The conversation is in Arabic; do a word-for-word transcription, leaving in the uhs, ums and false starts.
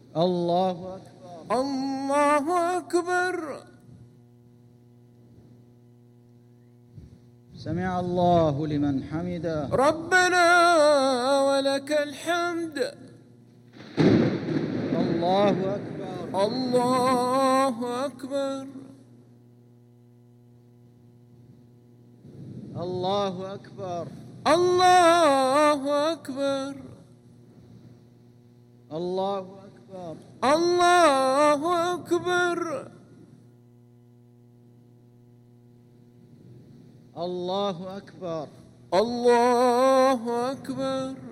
الله أكبر. الله أكبر. سمع الله لمن حمده. ربنا ولك الحمد. الله أكبر. الله أكبر. الله أكبر. الله أكبر. الله أكبر. الله أكبر. الله أكبر. الله أكبر.